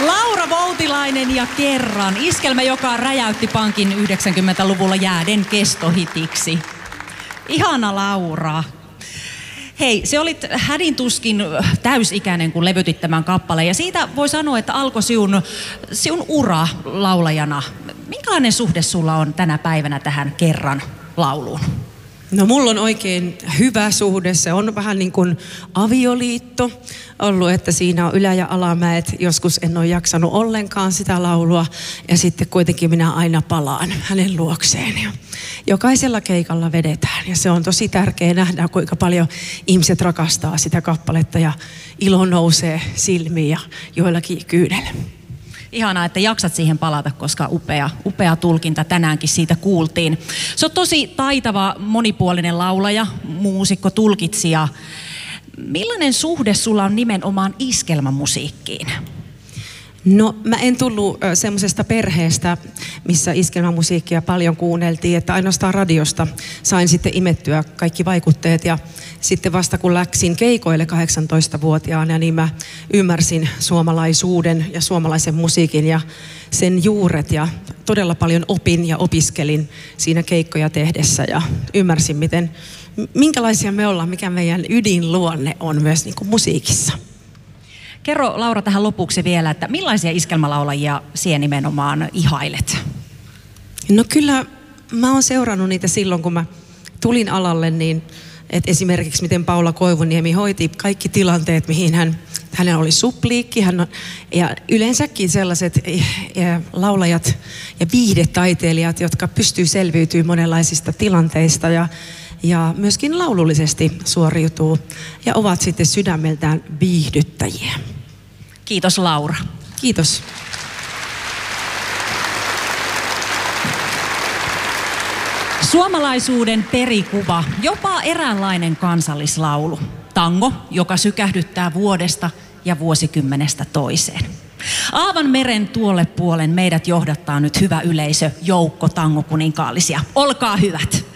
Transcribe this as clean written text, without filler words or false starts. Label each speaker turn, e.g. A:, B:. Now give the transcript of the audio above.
A: Laura Voutilainen ja Kerran. Iskelmä, joka räjäytti pankin 90-luvulla jääden kestohitiksi. Ihana Laura. Hei, se olit hädintuskin täysikäinen, kun levytit tämän kappaleen. Ja siitä voi sanoa, että alkoi sinun ura laulajana. Minkälainen suhde sulla on tänä päivänä tähän Kerran lauluun?
B: No mulla on oikein hyvä suhde. Se on vähän niin kuin avioliitto ollut, että siinä on ylä- ja alamäet. Joskus en ole jaksanut ollenkaan sitä laulua ja sitten kuitenkin minä aina palaan hänen luokseen. Ja jokaisella keikalla vedetään ja se on tosi tärkeää nähdä, kuinka paljon ihmiset rakastaa sitä kappaletta ja ilo nousee silmiin ja joillakin kyynel.
A: Ihanaa, että jaksat siihen palata, koska upea tulkinta tänäänkin siitä kuultiin. Se on tosi taitava, monipuolinen laulaja, muusikko, tulkitsija. Millainen suhde sulla on nimenomaan iskelmämusiikkiin?
B: No mä en tullut semmoisesta perheestä, missä iskelmämusiikkia paljon kuunneltiin, että ainoastaan radiosta sain sitten imettyä kaikki vaikutteet ja sitten vasta kun läksin keikoille 18-vuotiaana, niin mä ymmärsin suomalaisuuden ja suomalaisen musiikin ja sen juuret ja todella paljon opin ja opiskelin siinä keikkoja tehdessä ja ymmärsin minkälaisia me ollaan, mikä meidän ydinluonne on myös niin kuin musiikissa.
A: Kerro Laura tähän lopuksi vielä, että millaisia iskelmälaulajia sinä nimenomaan ihailet?
B: No kyllä mä oon seurannut niitä silloin, kun mä tulin alalle, niin että esimerkiksi miten Paula Koivuniemi hoiti kaikki tilanteet, mihin hänellä oli supliikki. Ja yleensäkin sellaiset laulajat ja viihdetaiteilijat, jotka pystyy selviytymään monenlaisista tilanteista ja myöskin laulullisesti suoriutuu ja ovat sitten sydämeltään viihdyttäjiä.
A: Kiitos Laura.
B: Kiitos.
A: Suomalaisuuden perikuva, jopa eräänlainen kansallislaulu. Tango, joka sykähdyttää vuodesta ja vuosikymmenestä toiseen. Aavan meren tuolle puolen meidät johdattaa nyt hyvä yleisö, joukko tangokuninkaallisia. Olkaa hyvät.